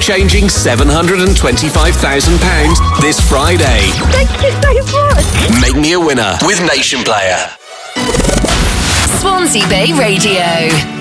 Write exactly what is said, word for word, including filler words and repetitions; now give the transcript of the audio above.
life-changing seven hundred twenty-five thousand pounds this Friday. Thank you so much. Make me a winner with Nation Player. Swansea Bay Radio.